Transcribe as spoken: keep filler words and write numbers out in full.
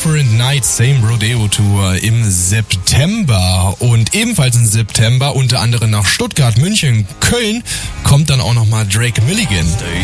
Different Nights, Same Rodeo Tour im September. Und ebenfalls im September, unter anderem nach Stuttgart, München, Köln, kommt dann auch nochmal Drake Milligan.